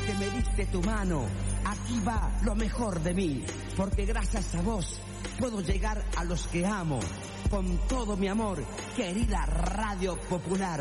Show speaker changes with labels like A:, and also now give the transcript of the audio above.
A: que me diste tu mano. Aquí va lo mejor de mí, porque gracias a vos puedo llegar a los que amo. Con todo mi amor, querida Radio Popular.